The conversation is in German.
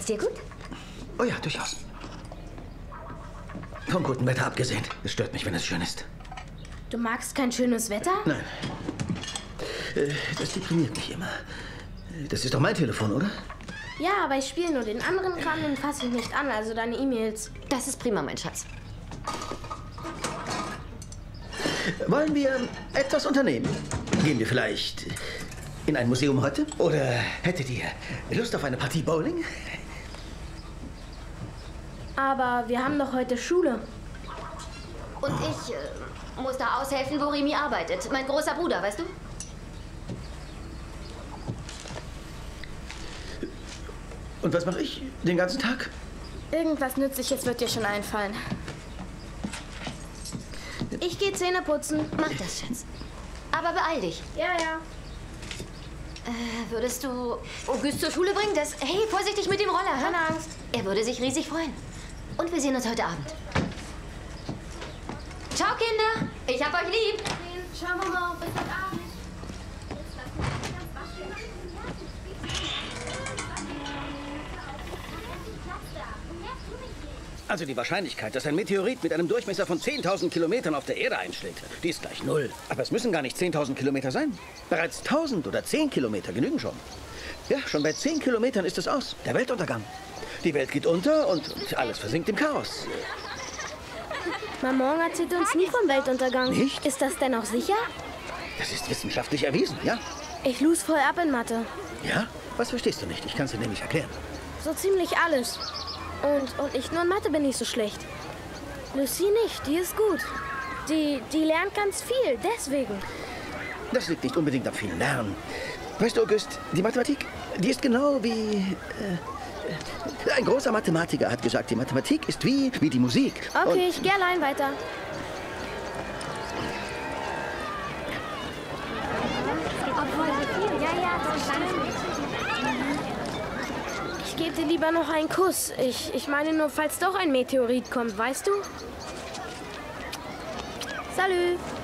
dir gut? Oh ja, durchaus. Vom guten Wetter abgesehen. Es stört mich, wenn es schön ist. Du magst kein schönes Wetter? Nein. Das deprimiert mich immer. Das ist doch mein Telefon, oder? Ja, aber ich spiele nur. Den anderen Kram, den fasse ich nicht an, also deine E-Mails. Das ist prima, mein Schatz. Wollen wir etwas unternehmen? Gehen wir vielleicht in ein Museum heute? Oder hättet ihr Lust auf eine Partie Bowling? Aber wir haben doch heute Schule. Und ich muss da aushelfen, wo Remy arbeitet. Mein großer Bruder, weißt du? Und was mache ich den ganzen Tag? Irgendwas Nützliches wird dir schon einfallen. Ich gehe Zähne putzen. Mach das, Schatz. Aber beeil dich. Ja, ja. Würdest du Auguste zur Schule bringen? Hey, vorsichtig mit dem Roller, hä? Keine Angst. Er würde sich riesig freuen. Und wir sehen uns heute Abend. Ciao, Kinder. Ich hab euch lieb. Schauen wir mal. Bis heute Abend. Also die Wahrscheinlichkeit, dass ein Meteorit mit einem Durchmesser von 10.000 Kilometern auf der Erde einschlägt, die ist gleich 0. Aber es müssen gar nicht 10.000 Kilometer sein. Bereits 1.000 oder 10 Kilometer genügen schon. Ja, schon bei 10 Kilometern ist es aus. Der Weltuntergang. Die Welt geht unter und alles versinkt im Chaos. Maman erzählt uns nie vom Weltuntergang. Nicht? Ist das denn auch sicher? Das ist wissenschaftlich erwiesen, ja? Ich lose voll ab in Mathe. Ja? Was verstehst du nicht? Ich kann es dir nämlich erklären. So ziemlich alles. Und ich nur in Mathe bin ich so schlecht. Lucie nicht, die ist gut. Die lernt ganz viel, deswegen. Das liegt nicht unbedingt am vielen Lernen. Weißt du, Auguste, die Mathematik, die ist genau wie... ein großer Mathematiker hat gesagt, die Mathematik ist wie die Musik. Okay, ich gehe allein weiter. Ich gebe dir lieber noch einen Kuss. Ich meine nur, falls doch ein Meteorit kommt, weißt du? Salü.